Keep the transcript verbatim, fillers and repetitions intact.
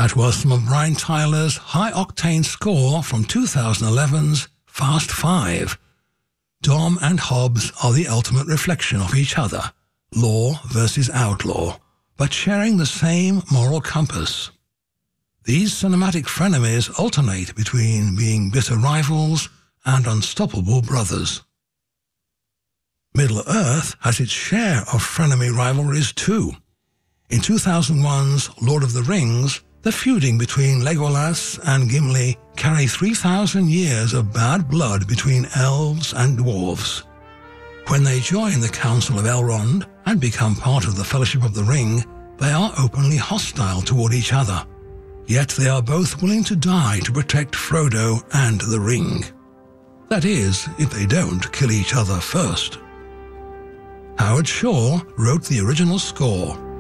That was some of Brian Tyler's high-octane score from two thousand eleven's Fast Five. Dom and Hobbs are the ultimate reflection of each other, law versus outlaw, but sharing the same moral compass. These cinematic frenemies alternate between being bitter rivals and unstoppable brothers. Middle-earth has its share of frenemy rivalries too. In two thousand one's Lord of the Rings, the feuding between Legolas and Gimli carry three thousand years of bad blood between elves and dwarves. When they join the Council of Elrond and become part of the Fellowship of the Ring, they are openly hostile toward each other. Yet they are both willing to die to protect Frodo and the Ring. That is, if they don't kill each other first. Howard Shore wrote the original score.